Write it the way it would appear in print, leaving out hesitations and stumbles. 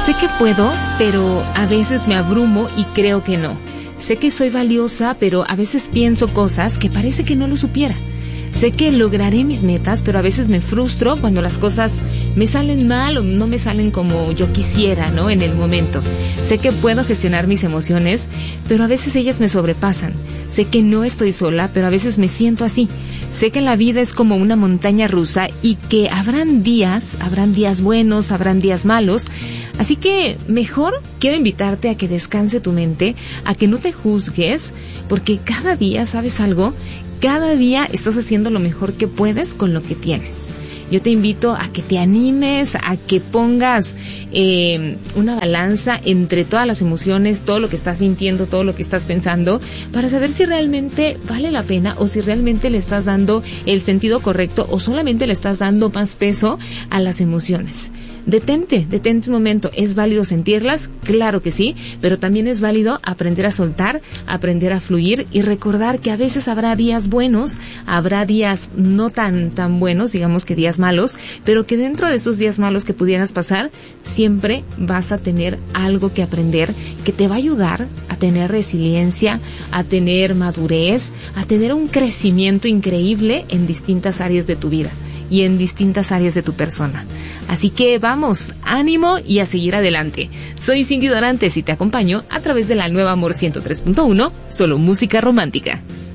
Sé que puedo, pero a veces me abrumo y creo que no. Sé que soy valiosa, pero a veces pienso cosas que parece que no lo supiera. Sé que lograré mis metas, pero a veces me frustro cuando las cosas me salen mal o no me salen como yo quisiera, ¿no? En el momento. Sé que puedo gestionar mis emociones, pero a veces ellas me sobrepasan. Sé que no estoy sola, pero a veces me siento así. Sé que la vida es como una montaña rusa y que habrán días buenos, habrán días malos. Así que mejor quiero invitarte a que descanse tu mente, a que no te juzgues, porque cada día, ¿sabes algo? Cada día estás haciendo lo mejor que puedes con lo que tienes. Yo te invito a que te animes, a que pongas una balanza entre todas las emociones, todo lo que estás sintiendo, todo lo que estás pensando, para saber si realmente vale la pena o si realmente le estás dando el sentido correcto o solamente le estás dando más peso a las emociones. Detente un momento. ¿Es válido sentirlas? Claro que sí, pero también es válido aprender a soltar, aprender a fluir y recordar que a veces habrá días buenos, habrá días no tan buenos, digamos que días malos, pero que dentro de esos días malos que pudieras pasar, siempre vas a tener algo que aprender que te va a ayudar a tener resiliencia, a tener madurez, a tener un crecimiento increíble en distintas áreas de tu vida y en distintas áreas de tu persona. Así que vamos, ánimo y a seguir adelante. Soy Cindy Dorantes y te acompaño a través de la Nueva Amor 103.1, solo música romántica.